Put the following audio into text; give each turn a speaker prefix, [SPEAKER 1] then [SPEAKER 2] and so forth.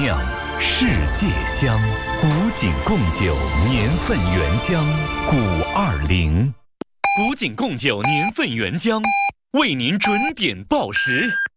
[SPEAKER 1] 酿世界香，古井贡酒年份原浆520。古井贡酒年份原浆为您准点报时。